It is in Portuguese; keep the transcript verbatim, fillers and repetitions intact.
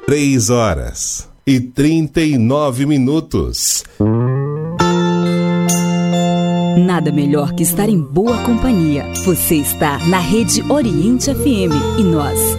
Três horas e trinta e nove minutos. Nada melhor que estar em boa companhia. Você está na Rede Oriente F M e nós